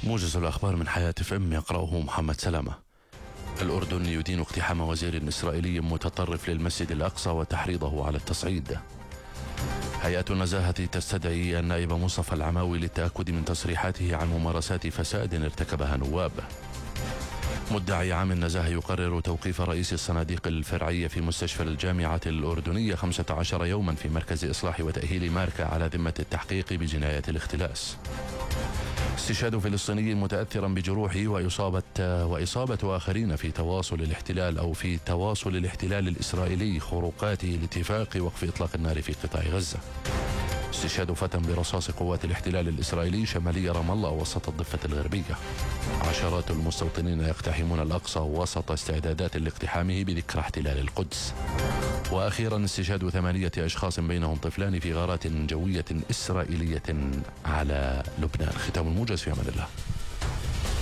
موجز الأخبار من حياة FM يقرأه محمد سلامة. الأردن يدين اقتحام وزير إسرائيلي متطرف للمسجد الأقصى وتحريضه على التصعيد. هيئة النزاهة تستدعي النائب مصطفى العماوي للتأكد من تصريحاته عن ممارسات فساد ارتكبها نواب. مدعي عام النزاهة يقرر توقيف رئيس الصناديق الفرعية في مستشفى الجامعة الأردنية 15 يوما في مركز إصلاح وتأهيل ماركا على ذمة التحقيق بجناية الاختلاس. استشهاد فلسطيني متأثرا بجروحه وإصابة آخرين في تواصل الاحتلال الإسرائيلي خروقاته لاتفاق وقف إطلاق النار في قطاع غزة. استشهاد فتى برصاص قوات الاحتلال الإسرائيلي شمالي رام الله وسط الضفة الغربية. عشرات المستوطنين يقتحمون الأقصى وسط استعدادات لاقتحامه بذكرى احتلال القدس. وأخيرا استشهاد 8 أشخاص بينهم طفلان في غارات جوية إسرائيلية على لبنان. ختام الموجز، في أمان الله.